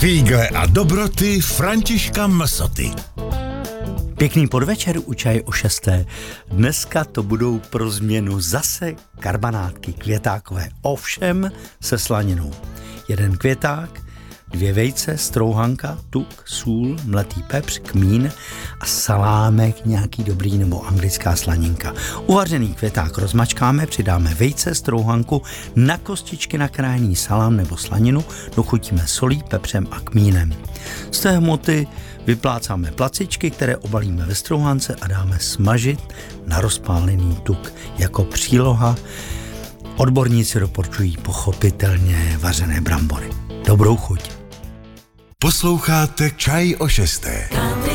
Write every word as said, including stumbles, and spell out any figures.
Fígle a dobroty Františka Msoty. Pěkný podvečer u Čaje o šesté. Dneska to budou pro změnu zase karbanátky květákové, ovšem se slaninou. Jeden květák, dvě vejce, strouhanka, tuk, sůl, mletý pepř, kmín a salámek nějaký dobrý nebo anglická slaninka. Uvařený květák rozmačkáme, přidáme vejce, strouhanku, na kostičky nakrájený salám nebo slaninu, dochutíme solí, pepřem a kmínem. Z té hmoty vyplácáme placičky, které obalíme ve strouhance a dáme smažit na rozpálený tuk jako příloha. Odborníci doporučují pochopitelně vařené brambory. Dobrou chuť. Posloucháte Čaj o šesté.